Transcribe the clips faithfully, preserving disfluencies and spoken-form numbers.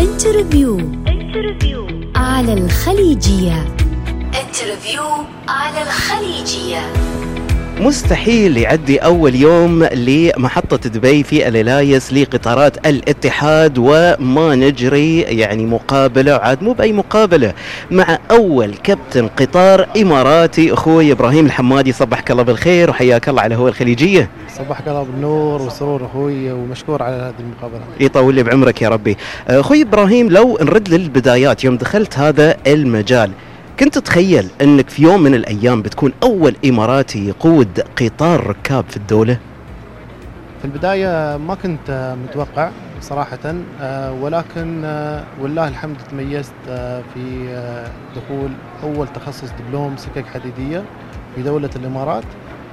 انترفيو انترفيو على الخليجية. انترفيو على الخليجية. مستحيل يعدي أول يوم لمحطة دبي في اليلايس لقطارات الاتحاد وما نجري يعني مقابلة، عاد مو بأي مقابلة، مع أول كابتن قطار إماراتي أخوي إبراهيم الحمادي. صبحك الله بالخير وحياك الله على هو الخليجية. صبحك الله بالنور والسرور أخوي، ومشكور على هذه المقابلة. يطول لي بعمرك يا ربي. أخوي إبراهيم، لو نرد للبدايات، يوم دخلت هذا المجال كنت تتخيل أنك في يوم من الأيام بتكون أول إماراتي يقود قطار ركاب في الدولة؟ في البداية ما كنت متوقع صراحة، ولكن والله الحمد تميزت في دخول أول تخصص دبلوم سكك حديدية في دولة الإمارات.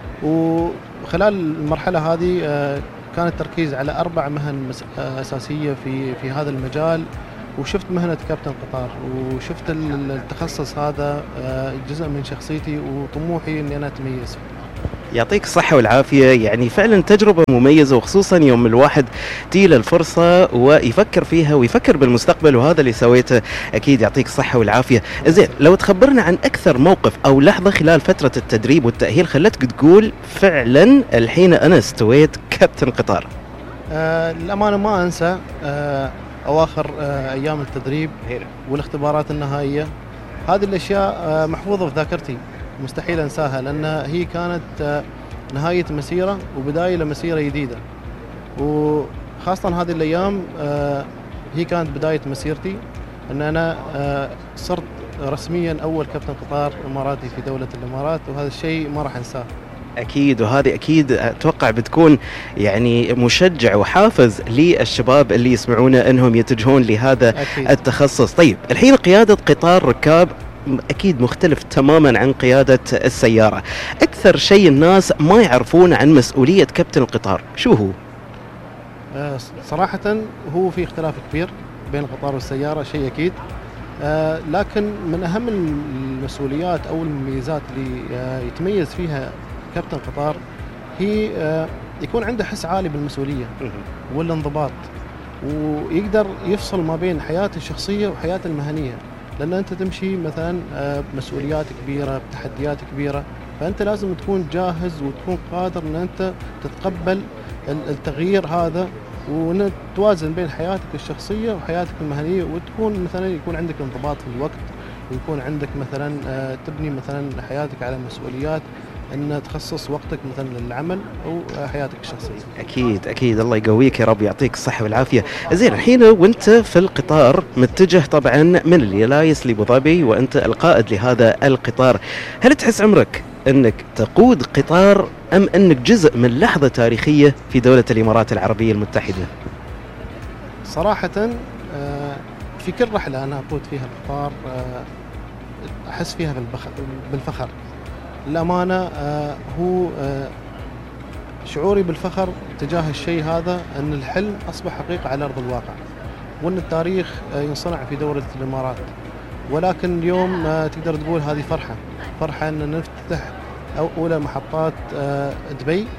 وخلال المرحلة هذه كان التركيز على أربع مهن أساسية في في هذا المجال، وشفت مهنة كابتن قطار، وشفت التخصص هذا جزء من شخصيتي وطموحي أني أنا أتميز فيه. يعطيك الصحة والعافية، يعني فعلا تجربة مميزة، وخصوصا يوم الواحد تيله الفرصة ويفكر فيها ويفكر بالمستقبل، وهذا اللي سويته أكيد. يعطيك الصحة والعافية. زين، لو تخبرنا عن أكثر موقف أو لحظة خلال فترة التدريب والتأهيل خلتك تقول فعلا الحين أنا استويت كابتن قطار. آه الأمانة ما أنسى آه أواخر آه أيام التدريب والاختبارات النهائية. هذه الأشياء آه محفوظة في ذاكرتي، مستحيل أنساها، لأن هي كانت آه نهاية مسيرة وبداية لمسيرة جديدة، وخاصة هذه الأيام آه هي كانت بداية مسيرتي، أن أنا آه صرت رسميا أول كابتن قطار إماراتي في دولة الإمارات، وهذا الشيء ما راح أنساه. أكيد، وهذه أكيد أتوقع بتكون يعني مشجع وحافز للشباب اللي يسمعونا أنهم يتجهون لهذا أكيد. التخصص. طيب، الحين قيادة قطار ركاب أكيد مختلف تماما عن قيادة السيارة. أكثر شيء الناس ما يعرفون عن مسؤولية كابتن القطار شو هو؟ أه صراحة هو في اختلاف كبير بين القطار والسيارة، شيء أكيد. أه لكن من أهم المسؤوليات أو المميزات اللي أه يتميز فيها كابتن قطار هي أه يكون عنده حس عالي بالمسؤولية والانضباط، ويقدر يفصل ما بين حياته الشخصية وحياته المهنية، لأن أنت تمشي مثلا مسؤوليات كبيرة بتحديات كبيرة، فأنت لازم تكون جاهز وتكون قادر أن أنت تتقبل التغيير هذا، وأن توازن بين حياتك الشخصية وحياتك المهنية، وتكون مثلا يكون عندك انضباط في الوقت، ويكون عندك مثلا تبني مثلا حياتك على مسؤوليات أن تخصص وقتك مثلا للعمل أو حياتك الشخصية. أكيد أكيد، الله يقويك يا رب، يعطيك الصحة والعافية. زين، الحين وانت في القطار متجه طبعا من اليلايس لأبو ظبي وانت القائد لهذا القطار، هل تحس عمرك أنك تقود قطار أم أنك جزء من لحظة تاريخية في دولة الإمارات العربية المتحدة؟ صراحة في كل رحلة أنا أقود فيها القطار أحس فيها بالفخر. الأمانة آه هو آه شعوري بالفخر تجاه الشيء هذا، أن الحلم أصبح حقيقة على أرض الواقع، وأن التاريخ آه ينصنع في دولة الإمارات. ولكن اليوم آه تقدر تقول هذه فرحة فرحة أن نفتتح أولى محطات آه دبي،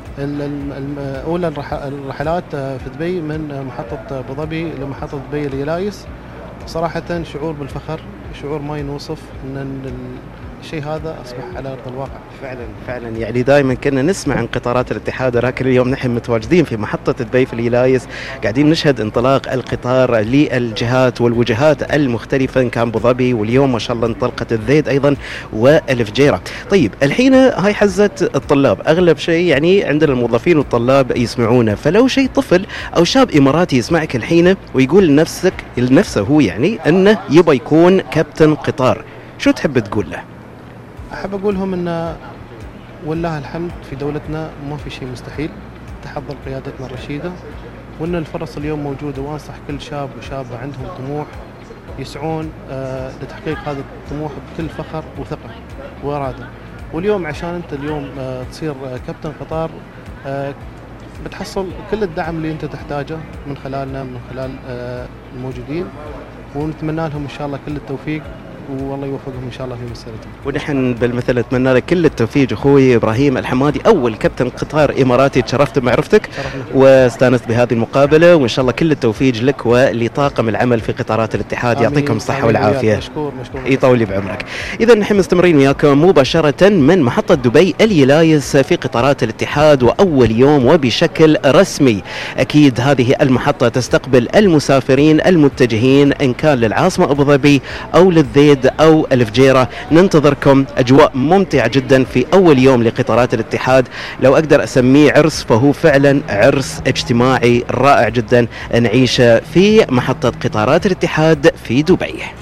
أولى الرحلات آه في دبي من محطة أبو ظبي لمحطة دبي اليلايس. صراحة شعور بالفخر، شعور ما ينوصف، أن الشيء هذا أصبح على أرض الواقع. فعلا فعلا، يعني دائما كنا نسمع عن قطارات الاتحاد، ولكن اليوم نحن متواجدين في محطة دبي في اليلايس قاعدين نشهد انطلاق القطار للجهات والوجهات المختلفة، إن كان أبو ظبي واليوم ما شاء الله انطلقت الزيد أيضا والفجيرة. طيب، الحين هاي حزة الطلاب، أغلب شيء يعني عندنا الموظفين والطلاب يسمعونه، فلو شيء طفل أو شاب إماراتي يسمعك الحين ويقول لنفسك لنفسه هو يعني أنه يبغى يكون كابتن قطار، شو تحب تقول له؟ أحب أقول لهم أن والله الحمد في دولتنا ما في شيء مستحيل، تحضر قيادتنا الرشيدة، وأن الفرص اليوم موجودة، وأنصح كل شاب وشابة عندهم طموح يسعون آه لتحقيق هذا الطموح بكل فخر وثقة وإرادة. واليوم عشان أنت اليوم آه تصير آه كابتن قطار آه بتحصل كل الدعم اللي أنت تحتاجه من خلالنا، من خلال آه الموجودين، ونتمنى لهم إن شاء الله كل التوفيق والله يوفقهم ان شاء الله في مسيرتهم. ونحن بالمثل نتمنى لك كل التوفيق اخوي ابراهيم الحمادي، اول كابتن قطار اماراتي. تشرفت بمعرفتك واستانست بهذه المقابله، وان شاء الله كل التوفيق لك ولطاقم العمل في قطارات الاتحاد. يعطيكم الصحه والعافيه. مشكور مشكور. يطول بعمرك. اذا نحن مستمرين وياكم مباشره من محطه دبي اليلايس في قطارات الاتحاد، واول يوم وبشكل رسمي. اكيد هذه المحطه تستقبل المسافرين المتجهين ان كان للعاصمه ابو ظبي او للذيد او الفجيره. ننتظركم، اجواء ممتعه جدا في اول يوم لقطارات الاتحاد. لو اقدر اسميه عرس فهو فعلا عرس اجتماعي رائع جدا نعيشه في محطه قطارات الاتحاد في دبي.